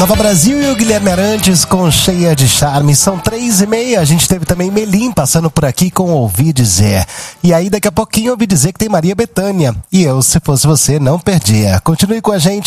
Nova Brasil e o Guilherme Arantes com Cheia de Charme. São 3h30. A gente teve também Melim passando por aqui com Ouvi Dizer. E aí daqui a pouquinho ouvi dizer que tem Maria Bethânia. E eu, se fosse você, não perdia. Continue com a gente.